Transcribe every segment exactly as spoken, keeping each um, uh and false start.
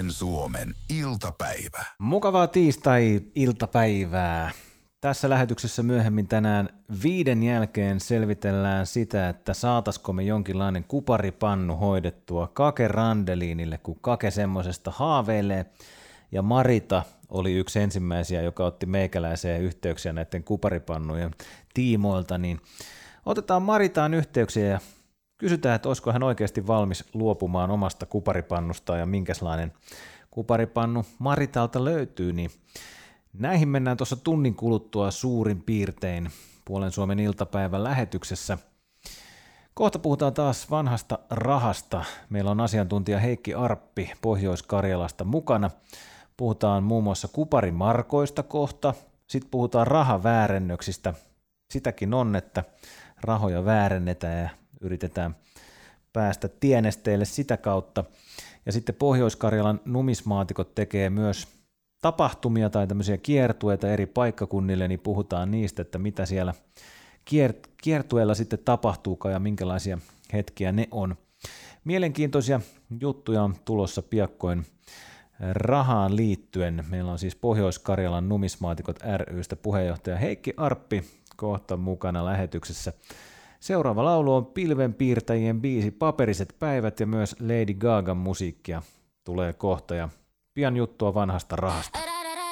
Kaiken Suomen iltapäivä. Mukavaa tiistai-iltapäivää. Tässä lähetyksessä myöhemmin tänään viiden jälkeen selvitellään sitä, että saataisiko me jonkinlainen kuparipannu hoidettua Kake Randeliinille, kun Kake semmosesta haaveilee. Ja Marita oli yksi ensimmäisiä, joka otti meikäläiseen yhteyksiä näiden kuparipannujen tiimoilta, niin otetaan Maritaan yhteyksiä ja kysytään, että olisiko hän oikeasti valmis luopumaan omasta kuparipannustaan ja minkälainen kuparipannu Maritalta löytyy, niin näihin mennään tuossa tunnin kuluttua suurin piirtein Puolen Suomen iltapäivän lähetyksessä. Kohta puhutaan taas vanhasta rahasta. Meillä on asiantuntija Heikki Arppi Pohjois-Karjalasta mukana. Puhutaan muun muassa kuparimarkoista kohta. Sitten puhutaan rahaväärennöksistä. Sitäkin on, että rahoja väärennetään ja yritetään päästä tienesteille sitä kautta. Ja sitten Pohjois-Karjalan numismaatikot tekee myös tapahtumia tai tämmöisiä kiertueita eri paikkakunnille, niin puhutaan niistä, että mitä siellä kiert- kiertueella sitten tapahtuukaan ja minkälaisia hetkiä ne on. Mielenkiintoisia juttuja on tulossa piakkoin rahaan liittyen. Meillä on siis Pohjois-Karjalan numismaatikot ry:stä puheenjohtaja Heikki Arppi kohta mukana lähetyksessä. Seuraava laulu on Pilvenpiirtäjien biisi Paperiset päivät ja myös Lady Gagan musiikkia tulee kohta ja pian juttua vanhasta rahasta.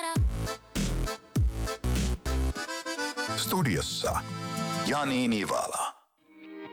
Studiossa Jani Nivala.